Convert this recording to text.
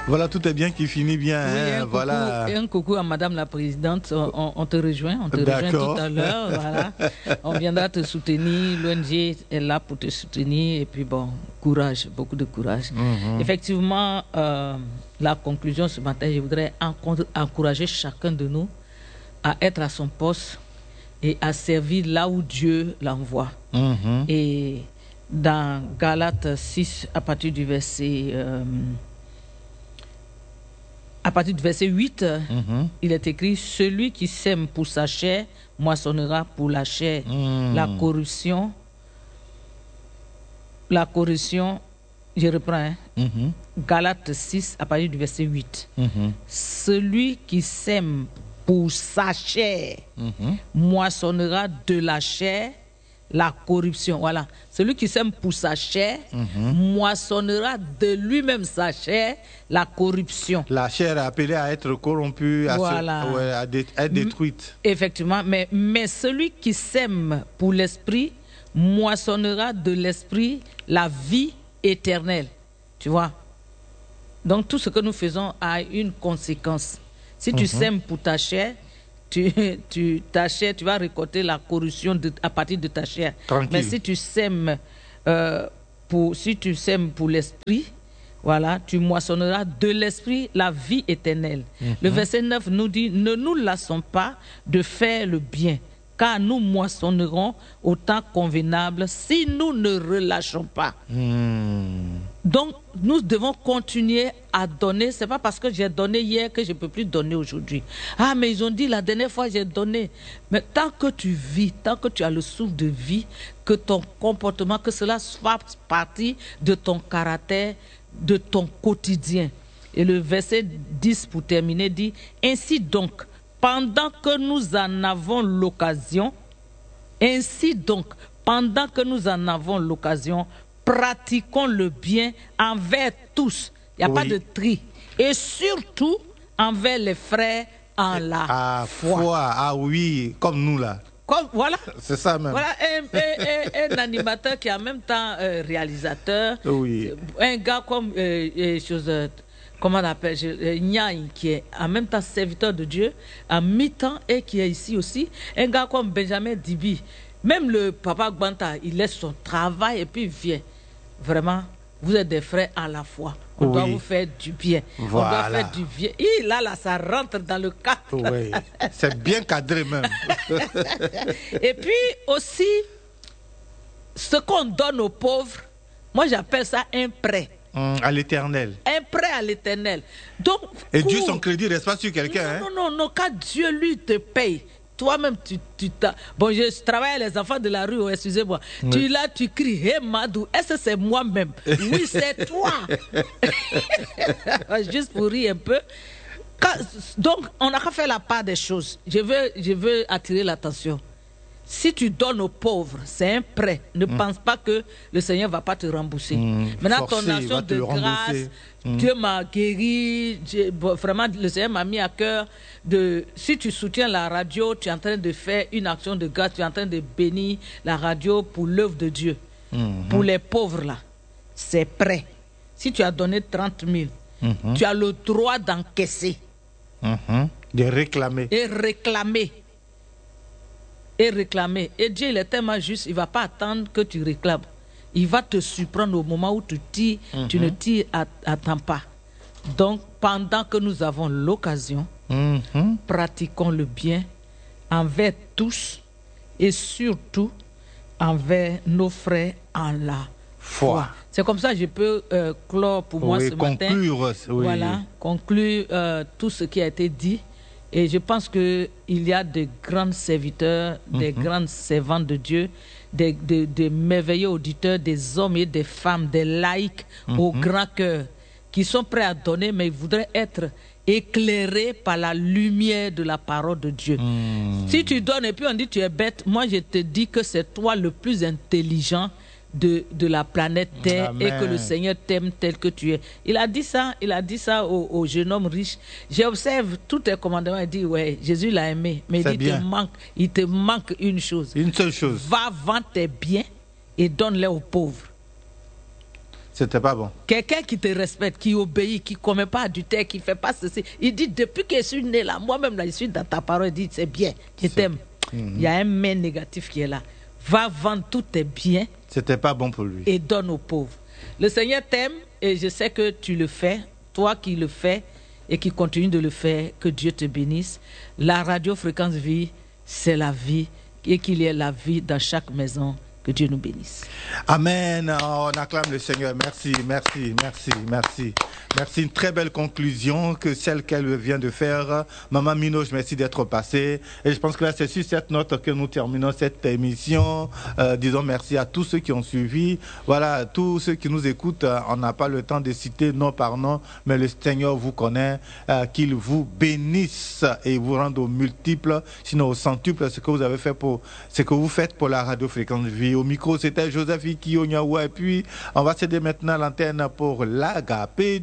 Voilà, tout est bien qui finit bien. Oui, hein, voilà. Un coucou à Madame la Présidente. On te rejoint, tout à l'heure. Voilà. On viendra te soutenir. L'ONG est là pour te soutenir. Et puis bon, courage, beaucoup de courage. Effectivement, la conclusion ce matin, je voudrais encourager chacun de nous à être à son poste et à servir là où Dieu l'envoie. Et dans Galates 6, à partir du verset 8, il est écrit: celui qui sème pour sa chair moissonnera pour la chair. La corruption, je reprends, Galates 6, à partir du verset 8. Celui qui sème pour sa chair moissonnera de la chair la corruption. Voilà. Celui qui sème pour sa chair moissonnera de lui-même sa chair la corruption. La chair est appelée à être corrompue, à être détruite. Effectivement. Mais celui qui sème pour l'esprit moissonnera de l'esprit la vie éternelle. Tu vois? Donc tout ce que nous faisons a une conséquence. Si tu sèmes pour ta chair, ta chair, tu vas récolter la corruption à partir de ta chair. Tranquille. Mais si tu sèmes pour l'esprit, voilà, tu moissonneras de l'esprit la vie éternelle. Le verset 9 nous dit: ne nous lassons pas de faire le bien, car nous moissonnerons au temps convenable si nous ne relâchons pas. Donc, nous devons continuer à donner. Ce n'est pas parce que j'ai donné hier que je ne peux plus donner aujourd'hui. Ah, mais ils ont dit la dernière fois j'ai donné. Mais tant que tu vis, tant que tu as le souffle de vie, que ton comportement, que cela soit partie de ton caractère, de ton quotidien. Et le verset 10 pour terminer dit: ainsi donc, pendant que nous en avons l'occasion, pratiquons le bien envers tous. Il n'y a pas de tri. Et surtout envers les frères en la foi. Ah oui, comme nous là. Voilà. C'est ça même. Voilà un animateur qui est en même temps réalisateur. Oui. Un gars comme comment on appelle, Niaï, qui est en même temps serviteur de Dieu, en mi-temps, et qui est ici aussi. Un gars comme Benjamin Dibi. Même le papa Gbanta, il laisse son travail et puis il vient. Vraiment, vous êtes des frères à la fois. On doit vous faire du bien. Voilà. On doit faire du bien. Et là, ça rentre dans le cadre. Oui. C'est bien cadré même. Et puis aussi, ce qu'on donne aux pauvres, moi j'appelle ça un prêt. À l'éternel. Un prêt à l'éternel. Donc, et Dieu, son crédit ne reste pas sur quelqu'un. Non, quand Dieu lui te paye. Toi-même, tu t'as... Bon, je travaille avec les enfants de la rue, excusez-moi. Oui. Tu cries, hé Madou, est-ce que c'est moi-même? Oui, c'est toi. Juste pour rire un peu. Donc, on n'a qu'à faire la part des choses. Je veux attirer l'attention. Si tu donnes aux pauvres, c'est un prêt. Ne pense pas que le Seigneur ne va pas te rembourser. Maintenant, ton action de grâce, Dieu m'a guéri. Vraiment, le Seigneur m'a mis à cœur de... Si tu soutiens la radio, tu es en train de faire une action de grâce, tu es en train de bénir la radio pour l'œuvre de Dieu. Pour les pauvres, là, c'est prêt. Si tu as donné 30 000, tu as le droit d'encaisser. De réclamer. Et réclamer. Et Dieu, il est tellement juste, il ne va pas attendre que tu réclames. Il va te surprendre au moment où tu tires, tu ne tires à temps pas. Donc, pendant que nous avons l'occasion, pratiquons le bien envers tous et surtout envers nos frères en la foi. C'est comme ça que je peux clore pour moi ce matin. Voilà, conclure tout ce qui a été dit. Et je pense qu'il y a de grands serviteurs, des grandes servantes de Dieu, des merveilleux auditeurs, des hommes et des femmes, des laïcs au grand cœur, qui sont prêts à donner, mais ils voudraient être éclairés par la lumière de la parole de Dieu. Si tu donnes et puis on dit tu es bête, moi je te dis que c'est toi le plus intelligent de la planète Terre. Amen. Et que le Seigneur t'aime tel que tu es. Il a dit ça au jeune homme riche. J'observe tous tes commandements et dit ouais, Jésus l'a aimé, mais il te manque une chose. Une seule chose. Va vendre tes biens et donne-les aux pauvres. C'était pas bon. Quelqu'un qui te respecte, qui obéit, qui ne commet pas adultère, qui ne fait pas ceci. Il dit, depuis que je suis né là, moi-même là, je suis dans ta parole, il dit, c'est bien, je t'aime. Il y a un mais négatif qui est là. Va vendre tous tes biens. C'était pas bon pour lui. Et donne aux pauvres. Le Seigneur t'aime et je sais que tu le fais. Toi qui le fais et qui continue de le faire, que Dieu te bénisse. La radio Fréquence Vie, c'est la vie et qu'il y ait la vie dans chaque maison. Que Dieu nous bénisse. Amen. On acclame le Seigneur. Merci, merci, merci, merci. Merci. Une très belle conclusion que celle qu'elle vient de faire. Maman Minoche, merci d'être passée. Et je pense que là, c'est sur cette note que nous terminons cette émission. Disons merci à tous ceux qui ont suivi. Voilà, tous ceux qui nous écoutent. On n'a pas le temps de citer nom par nom, mais le Seigneur vous connaît. Qu'il vous bénisse et vous rende au multiple, sinon au centuple, ce que vous avez fait pour, ce que vous faites pour la radio Fréquence Vie. Au micro, c'était Joseph Iki Onyawa. Et puis, on va céder maintenant l'antenne pour l'Agapé.